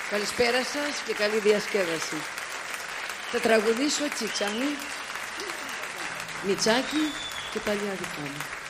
Καλησπέρα σας και καλή διασκέδαση. Θα τραγουδήσω Τσίτσαμι, Μιτσάκι και Παλιά δικά μου.